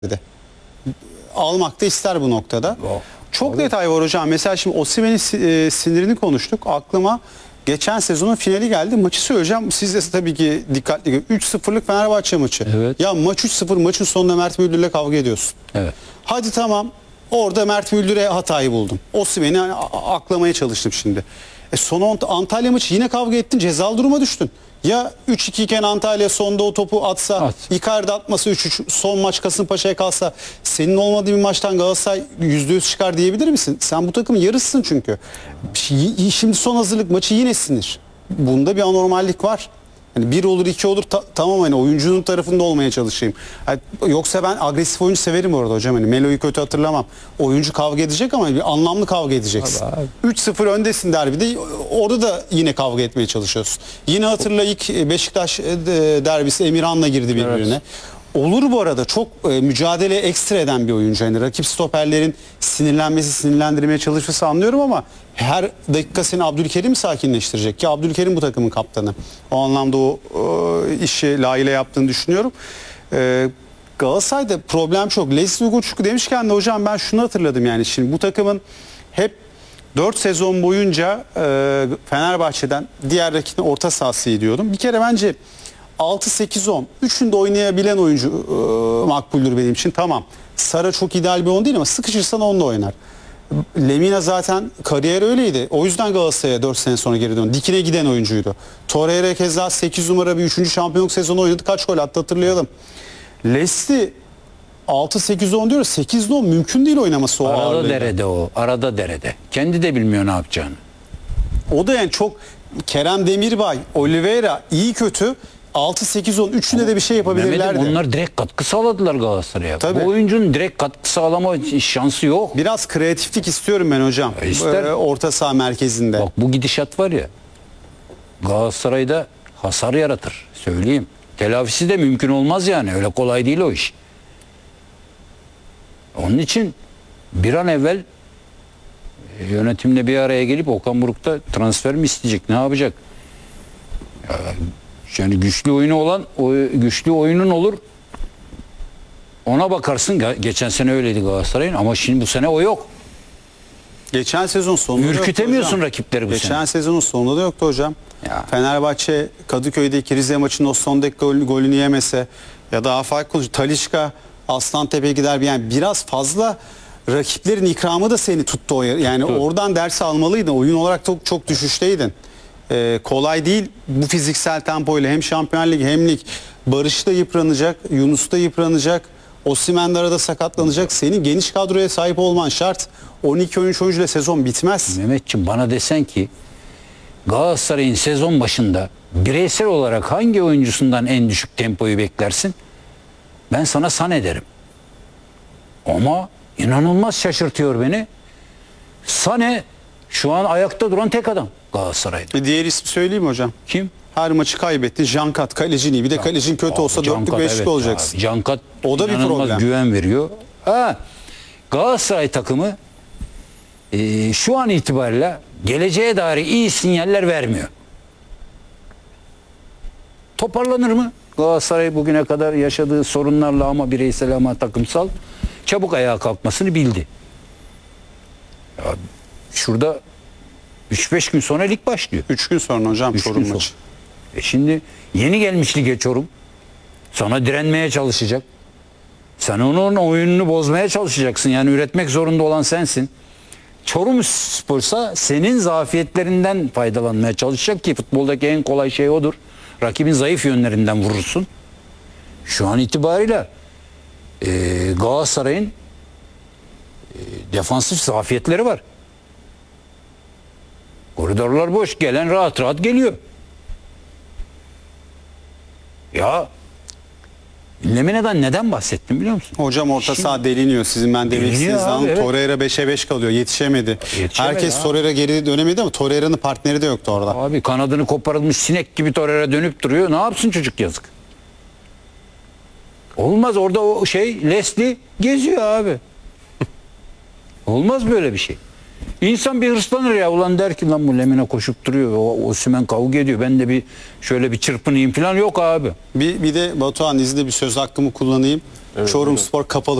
de. Almak da ister bu noktada. Çok detay var hocam. Mesela şimdi Osimhen'in sinirini konuştuk. Aklıma geçen sezonun finali geldi. Maçı söyleyeceğim. Siz de tabii ki dikkatli görün. 3-0'lık Fenerbahçe maçı. Evet. Ya maç 3-0, maçın sonunda Mert Müldür'le kavga ediyorsun. Evet. Hadi tamam. Orada Mert Müldür'e hatayı buldum. Osimhen'i aklamaya çalıştım şimdi. Son Antalya maçı yine kavga ettin. Cezalı duruma düştün. Ya 3-2 iken Antalya sonda o topu atsa, Icardi atması 3-3, son maç Kasımpaşa'ya kalsa, senin olmadığı bir maçtan Galatasaray %100 çıkar diyebilir misin? Sen bu takımın yarısısın çünkü. Şimdi son hazırlık maçı yine sinir. Bunda bir anormallik var. Hani 1 olur 2 olur tamam, hani oyuncunun tarafında olmaya çalışayım. Yani yoksa ben agresif oyuncu severim orada hocam. Hani Melo'yu kötü hatırlamam. Oyuncu kavga edecek ama bir anlamlı kavga edeceksin. 3-0 öndesin derbide, orada da yine kavga etmeye çalışıyorsun. Yine hatırla ilk Beşiktaş derbisi Emirhan'la girdi birbirine. Evet. Olur bu arada, çok mücadele ekstra eden bir oyuncu. Yani rakip stoperlerin sinirlenmesi, sinirlendirmeye çalışması anlıyorum ama her dakika seni Abdülkerim sakinleştirecek ki Abdülkerim bu takımın kaptanı. O anlamda o işi layığıyla yaptığını düşünüyorum. Galatasaray'da problem çok. Leslie Ugochukwu demişken de hocam ben şunu hatırladım, yani şimdi bu takımın hep 4 sezon boyunca Fenerbahçe'den diğer rakibin orta sahası diyordum. Bir kere bence 6-8-10 üçünde oynayabilen oyuncu makbuldür benim için. Tamam. Sara çok ideal bir oyun değil ama sıkışırsan onunla oynar. Lemina zaten kariyer öyleydi. O yüzden Galatasaray'a 4 sene sonra geri döndü. Dikine giden oyuncuydu. Torreira keza 8 numara bir 3. şampiyonluk sezonu oynadı. Kaç gol attı hatırlayalım. Leslie 6-8-10 diyoruz. 8-10 mümkün değil oynaması o ağırlığıyla. Arada derede o. Arada derede. Kendi de bilmiyor ne yapacağını. O da yani çok, Kerem Demirbay, Oliveira iyi kötü 6-8-10 üçüne de bir şey yapabilirlerdi. Bunlar direkt katkı sağladılar Galatasaray'a. Bu oyuncunun direkt katkı sağlama şansı yok. Biraz kreatiflik istiyorum ben hocam. Orta saha merkezinde. Bak bu gidişat var ya, Galatasaray'da hasar yaratır. Söyleyeyim. Telafisi de mümkün olmaz yani. Öyle kolay değil o iş. Onun için bir an evvel yönetimle bir araya gelip Okan Buruk'ta transfer mi isteyecek? Ne yapacak? Yani güçlü oyunu olan, güçlü oyunun olur. Ona bakarsın. Geçen sene öyleydi Galatasaray'ın ama şimdi bu sene o yok. Geçen sezon sonunda ürkütemiyorsun rakipleri bu sene. Geçen sezonun sonunda da yoktu hocam. Ya. Fenerbahçe Kadıköy'deki Rize maçının o son dakika golünü yemese ya da Afak Kılıç, Talisca, Aslantepe'ye gider, yani biraz fazla rakiplerin ikramı da seni tuttu o yer. Yani oradan ders almalıydın. Oyun olarak çok düşüşteydin. Kolay değil bu fiziksel tempoyla hem Şampiyonlar Ligi hem lig. Barış da yıpranacak, Yunus da yıpranacak, Osimhen de arada sakatlanacak. Senin geniş kadroya sahip olman şart. 12-13 oyuncuyla sezon bitmez. Mehmetciğim, bana desen ki Galatasaray'ın sezon başında bireysel olarak hangi oyuncusundan en düşük tempoyu beklersin? Ben sana Sané derim. Ama inanılmaz şaşırtıyor beni. Sané şu an ayakta duran tek adam Galatasaray'da. Diğer ismi söyleyeyim mi hocam? Kim? Her maçı kaybettin. Cankat, kalecin iyi. Bir de kalecin kötü olsa 4'lük 5'lük olacaksın. Cankat o da bir problem. Güven veriyor. Galatasaray takımı şu an itibariyle geleceğe dair iyi sinyaller vermiyor. Toparlanır mı? Galatasaray bugüne kadar yaşadığı sorunlarla ama bireysel ama takımsal çabuk ayağa kalkmasını bildi. Ya, şurada 3-5 gün sonra lig başlıyor. 3 gün sonra hocam Çorum maçı. Şimdi yeni gelmiş lige Çorum. Sana direnmeye çalışacak. Sen onun oyununu bozmaya çalışacaksın. Yani üretmek zorunda olan sensin. Çorum Spor'sa senin zafiyetlerinden faydalanmaya çalışacak ki futboldaki en kolay şey odur. Rakibin zayıf yönlerinden vurursun. Şu an itibariyle Galatasaray'ın defansif zafiyetleri var. Koridorlar boş. Gelen rahat rahat geliyor. Ya Lemina'dan neden bahsettim biliyor musun? Hocam orta saha deliniyor. Sizin ben demek istediğiniz anlamda. Evet. Torreira 5'e 5 kalıyor. Yetişemedi. Herkes Torreira geri dönemedi ama Torreira'nın partneri de yoktu orada. Abi kanadını koparılmış sinek gibi Torreira dönüp duruyor. Ne yapsın çocuk, yazık. Olmaz, orada o Leslie geziyor abi. Olmaz böyle bir şey. İnsan bir hırslanır ya, ulan der ki lan bu Lemina koşup duruyor, o Osimhen kavga ediyor, ben de bir şöyle bir çırpınayım falan, yok abi. Bir de Batuhan izle, bir söz hakkımı kullanayım. Evet, Çorumspor buyurun. kapalı